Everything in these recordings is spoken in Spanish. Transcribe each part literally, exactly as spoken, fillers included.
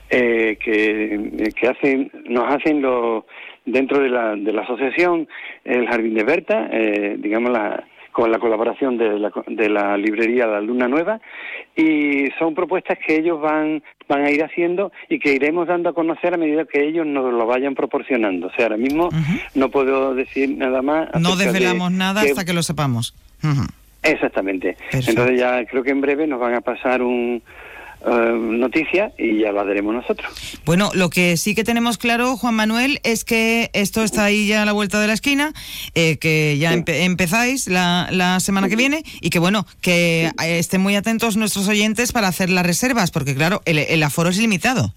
eh, que, que hacen, nos hacen los dentro de la, de la asociación el Jardín de Berta, eh, digamos la, con la colaboración de la, de la librería La Luna Nueva, y son propuestas que ellos van van a ir haciendo y que iremos dando a conocer a medida que ellos nos lo vayan proporcionando. O sea, ahora mismo uh-huh. no puedo decir nada más. No desvelamos de nada que, hasta que lo sepamos. Uh-huh. Exactamente. Perfecto. Entonces ya creo que en breve nos van a pasar un Uh, noticias y ya lo haremos nosotros. Bueno, lo que sí que tenemos claro, Juan Manuel, es que esto está ahí ya a la vuelta de la esquina, eh, que ya sí. empe- empezáis la, la semana sí. que viene, y que bueno, que sí. estén muy atentos nuestros oyentes para hacer las reservas, porque claro, el, el aforo es limitado.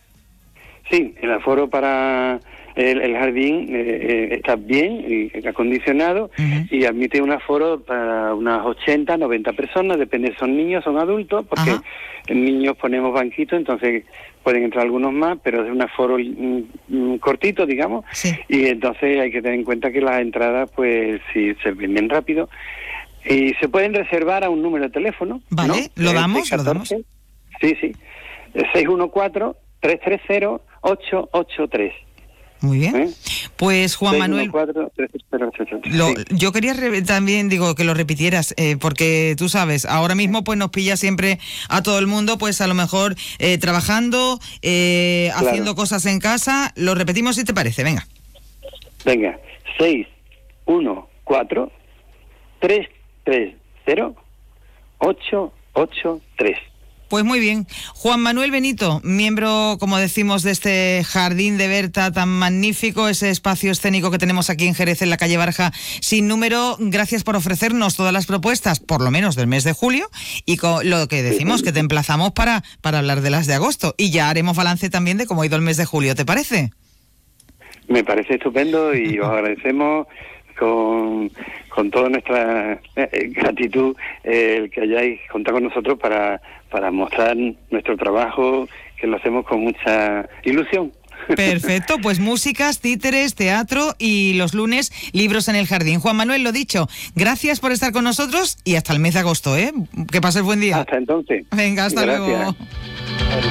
Sí, el aforo para el, el jardín eh, eh, está bien y acondicionado uh-huh. y admite un aforo para unas ochenta, noventa personas, depende, son niños, son adultos, porque uh-huh. en niños ponemos banquitos, entonces pueden entrar algunos más, pero es un aforo mm, cortito, digamos, sí. y entonces hay que tener en cuenta que las entradas, pues, si se venden rápido, y se pueden reservar a un número de teléfono. Vale, ¿no? ¿lo damos? ¿Lo damos? Sí, sí, seis uno cuatro, tres tres cero, ocho ocho tres. Muy bien. ¿Eh? Pues Juan Manuel, lo, sí. yo quería re- también digo que lo repitieras, eh, porque tú sabes, ahora mismo pues nos pilla siempre a todo el mundo, pues a lo mejor eh, trabajando, eh, claro. haciendo cosas en casa. Lo repetimos si te parece, venga. Venga, seis uno cuatro, tres tres cero, ocho ocho tres. Pues muy bien. Juan Manuel Benito, miembro, como decimos, de este Jardín de Berta tan magnífico, ese espacio escénico que tenemos aquí en Jerez, en la calle Barja sin número. Gracias por ofrecernos todas las propuestas, por lo menos del mes de julio, y con lo que decimos, que te emplazamos para, para hablar de las de agosto, y ya haremos balance también de cómo ha ido el mes de julio, ¿te parece? Me parece estupendo y os agradecemos con, con toda nuestra eh, gratitud eh, el que hayáis contado con nosotros para, para mostrar nuestro trabajo, que lo hacemos con mucha ilusión. Perfecto, pues músicas, títeres, teatro y los lunes libros en el jardín. Juan Manuel, lo dicho, gracias por estar con nosotros y hasta el mes de agosto, ¿eh? Que pases buen día. Hasta entonces. Venga, hasta Gracias. luego.